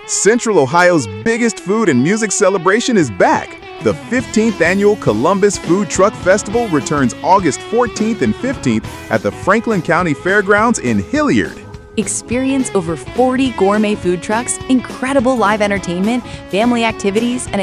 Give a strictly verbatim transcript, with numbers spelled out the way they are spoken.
Central Ohio's biggest food and music celebration is back. The fifteenth Annual Columbus Food Truck Festival returns August fourteenth and fifteenth at the Franklin County Fairgrounds in Hilliard. Experience over forty gourmet food trucks, incredible live entertainment, family activities, and